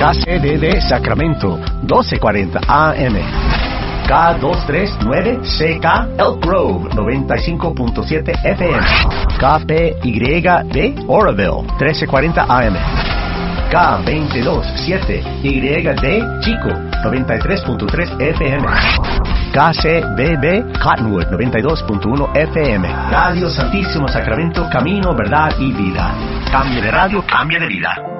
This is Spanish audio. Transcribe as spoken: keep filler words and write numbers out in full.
K C D D Sacramento, doce cuarenta A M. K doscientos treinta y nueve C K Elk Grove, noventa y cinco punto siete F M. K P Y D Oroville, trece cuarenta A M. K veintidós siete Y D Chico, noventa y tres punto tres F M. K C B B Cottonwood, noventa y dos punto uno F M. Radio Santísimo Sacramento, camino, verdad y vida. Cambio de radio, cambio de vida.